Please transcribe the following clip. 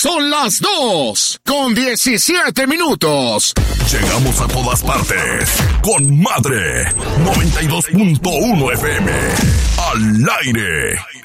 Son las 2:17. Llegamos a todas partes con Madre 92.1 FM. Al aire.